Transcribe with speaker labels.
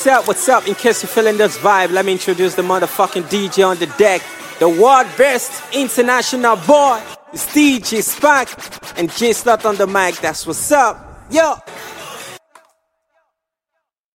Speaker 1: What's up, what's up? In case you're feeling this vibe, let me introduce the motherfucking DJ on the deck. The world best international boy. It's DJ Spark and J Slot on the mic. That's what's up. Yo!